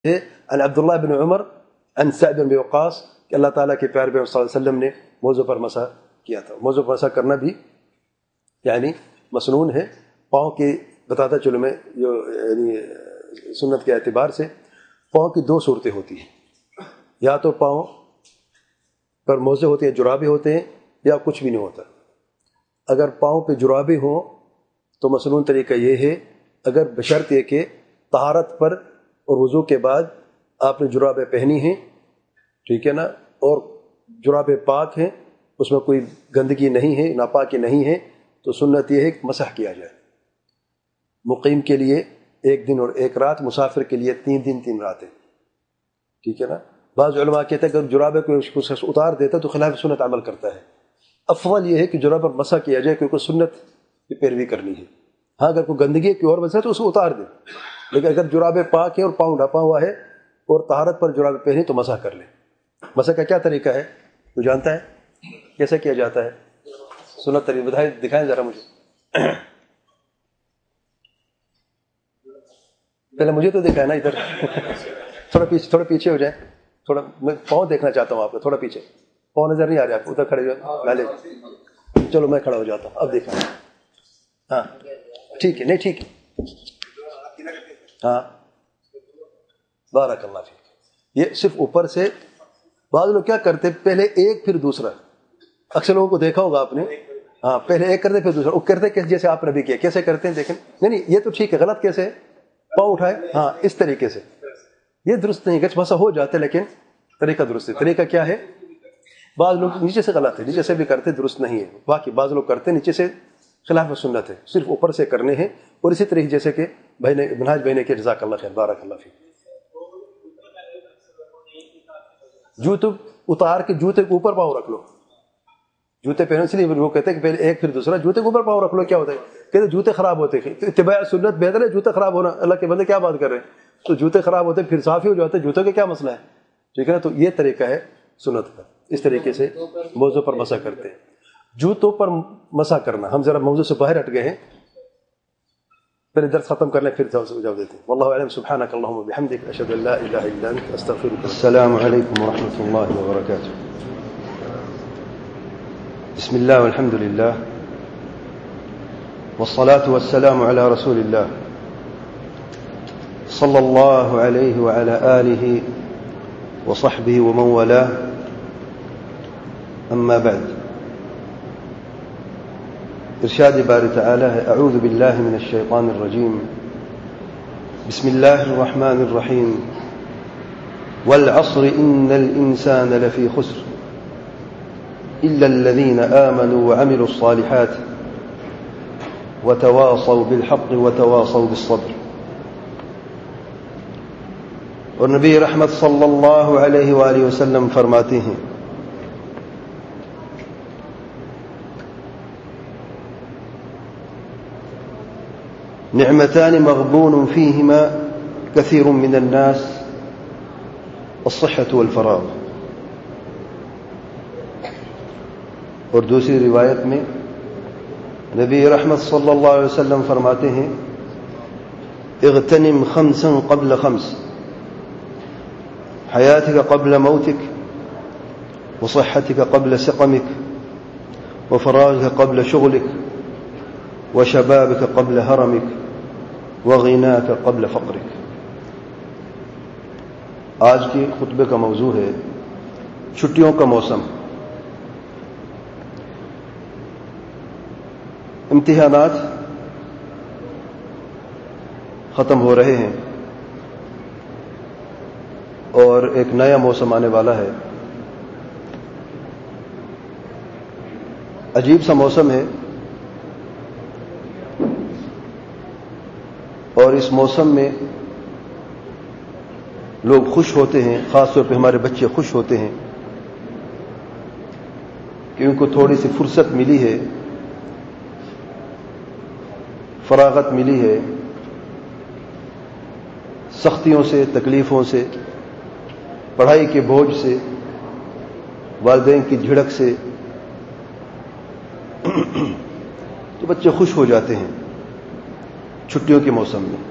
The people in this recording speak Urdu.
عن عبداللہ بن عمر عن سعد بن وقاص کہ اللہ تعالیٰ کے پیارے پیغمبر صلی اللہ علیہ وسلم نے موضوع پر مسح کیا تھا. موضوع پر مسح کرنا بھی یعنی مسنون ہے. پاؤں کی بتاتا چلو میں جو یعنی سنت کے اعتبار سے پاؤں کی دو صورتیں ہوتی ہیں. یا تو پاؤں پر موزے ہوتے ہیں، جرابے ہوتے ہیں، یا کچھ بھی نہیں ہوتا. اگر پاؤں پہ جرابے ہوں تو مسنون طریقہ یہ ہے، اگر بشرط یہ کہ طہارت پر اور وضو کے بعد آپ نے جرابیں پہنی ہیں، ٹھیک ہے نا، اور جرابیں پاک ہیں، اس میں کوئی گندگی نہیں ہے، ناپاکی نہیں ہے، تو سنت یہ ہے کہ مسح کیا جائے. مقیم کے لیے 1 دن اور 1 رات، مسافر کے لیے 3 دن 3 راتیں، ٹھیک ہے نا. بعض علماء کہتے ہیں کہ اگر جرابیں کوئی اتار دیتا تو خلاف سنت عمل کرتا ہے. افضل یہ ہے کہ جراب پر مسح کیا جائے کیونکہ سنت کی پیروی کرنی ہے. ہاں اگر کوئی گندگی کی اور وجہ ہے تو اسے اتار دے، لیکن اگر جرابیں پاک ہیں اور پاؤں ڈھپا ہوا ہے اور طہارت پر جرابیں پہنی تو مسح کر لیں. مسح کا کیا طریقہ ہے تو جانتا ہے کیسے کیا جاتا ہے؟ سنت طریقہ دکھائیں ذرا مجھے. پہلے مجھے تو دکھائے نا ادھر. تھوڑا پیچھے ہو جائیں، تھوڑا میں پاؤں دیکھنا چاہتا ہوں آپ کو. تھوڑا پیچھے، پاؤں نظر نہیں آ رہے آپ کو، ادھر کھڑے ہوئے. چلو میں کھڑا ہو جاتا ہوں، اب دیکھیں. ہاں ٹھیک ہے، نہیں ٹھیک ہے. ہاں بارک اللہ فیک. یہ صرف اوپر سے. بعض لوگ کیا کرتے پہلے ایک پھر دوسرا. اکثر لوگوں کو دیکھا ہوگا آپ نے، ہاں پہلے ایک کرتے پھر دوسرا. وہ کرتے کیسے جیسے آپ نے بھی کیا، کیسے کرتے ہیں دیکھیں. نہیں یہ تو ٹھیک ہے، غلط کیسے ہے؟ پاؤں اٹھائے، ہاں اس طریقے سے. یہ درست نہیں، گچ بسا ہو جاتے لیکن طریقہ درست ہے. طریقہ کیا ہے؟ بعض لوگ نیچے سے غلط ہے، نیچے سے بھی کرتے درست نہیں ہے. باقی بعض لوگ کرتے نیچے سے خلاف سنت ہے، صرف اوپر سے کرنے ہیں. اور اسی طریقے جیسے کہ منہاج بھائی نے کہ جزاک اللہ خیر، بارک اللہ فیک. جوتے اتار کے جوتے کے اوپر پاؤں رکھ لو. جوتے پہننے سے نہیں، وہ کہتے ہیں کہ پہلے ایک پھر دوسرا. جوتے کے اوپر پاؤں رکھ لو. کیا ہوتا ہے؟ کہتے جوتے خراب ہوتے ہیں. اتباع سنت بہتر ہے جوتے خراب ہونا. اللہ کے بندے کیا بات کر رہے ہیں؟ تو جوتے خراب ہوتے پھر صاف ہی ہو جاتے. جوتوں کا کیا مسئلہ ہے؟ ٹھیک ہے نا. تو یہ طریقہ ہے سنت کا. اس طریقے سے موضوع پر مسح کرتے ہیں. جوتوں پر مسح کرنا، ہم ذرا موضوع سے باہر ہٹ گئے ہیں، پہلے درس ختم کر لیں پھر جواب دیتے ہیں. واللہ اعلم. سبحانک اللہم وبحمدک، اشہد ان لا الہ الا انت، استغفرک. السلام علیکم ورحمۃ اللہ وبرکاتہ. بسم اللہ والحمد للہ والصلاة والسلام علی رسول اللہ صلی اللہ علیہ وعلی آلہ وصحبہ ومن والاه. اما بعد. ارشاد باری تعالی ہے: اعوذ باللہ من الشیطان الرجیم، بسم اللہ الرحمن الرحیم، والعصر ان الانسان لفی خسر الا الذین آمنوا وعملوا الصالحات وتواصوا بالحق وتواصوا بالصبر. اور نبی رحمت صلی اللہ علیہ وآلہ وسلم فرماتے ہیں: نعمتان مغبون فيهما كثير من الناس، الصحة والفراغ. اور دوسری روایت میں نبی رحمت صلی اللہ علیہ وسلم فرماتے ہیں: اغتنم خمسا قبل خمس، حياتك قبل موتك، وصحتك قبل سقمك، وفراغك قبل شغلك، وشبابك قبل هرمك، وغناك قبل فقرك. آج کے خطبے کا موضوع ہے چھٹیوں کا موسم. امتحانات ختم ہو رہے ہیں اور ایک نیا موسم آنے والا ہے. عجیب سا موسم ہے، اور اس موسم میں لوگ خوش ہوتے ہیں. خاص طور پہ ہمارے بچے خوش ہوتے ہیں کہ ان کو تھوڑی سی فرصت ملی ہے، فراغت ملی ہے سختیوں سے، تکلیفوں سے، پڑھائی کے بوجھ سے، والدین کی جھڑک سے. تو بچے خوش ہو جاتے ہیں چھٹیوں کے موسم میں.